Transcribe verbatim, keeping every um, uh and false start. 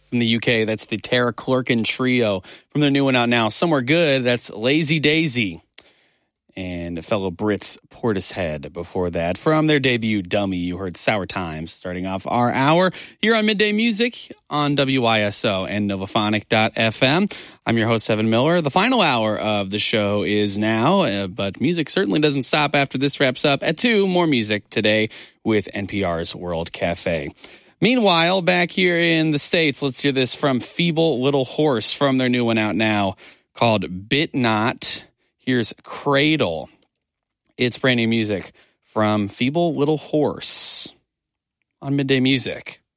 From the U K, that's the Tara Clerkin Trio. From their new one out now, Somewhere Good, that's Lazy Daisy. And fellow Brits, Portishead before that. From their debut, Dummy, you heard Sour Times, starting off our hour here on Midday Music on W Y S O and Novophonic dot f m. I'm your host, Evan Miller. The final hour of the show is now, uh, but music certainly doesn't stop after this wraps up. At two, more music today with N P R's World Cafe. Meanwhile, back here in the States, let's hear this from Feeble Little Horse from their new one out now called Bit Not. Here's Cradle. It's brand new music from Feeble Little Horse on Midday Music.